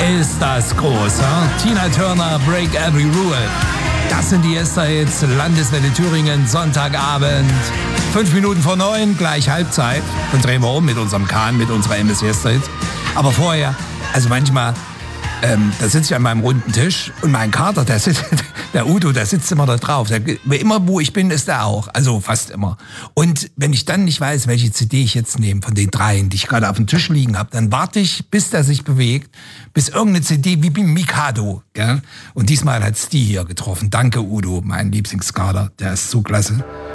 ist das groß, huh? Tina Turner, Break Every Rule. Das sind die Yesterhits, Landeswelle Thüringen, Sonntagabend. 5 Minuten vor 9, gleich Halbzeit. Dann drehen wir um mit unserem Kahn, mit unserer MS Yesterhits. Aber vorher, also manchmal, da sitze ich an meinem runden Tisch und mein Kater, der Udo, der sitzt immer da drauf. Immer wo ich bin, ist er auch. Also fast immer. Und wenn ich dann nicht weiß, welche CD ich jetzt nehme von den 3, die ich gerade auf dem Tisch liegen habe, dann warte ich, bis der sich bewegt, bis irgendeine CD wie Mikado. Gell? Und diesmal hat's die hier getroffen. Danke Udo, mein Lieblingskater. Der ist so klasse.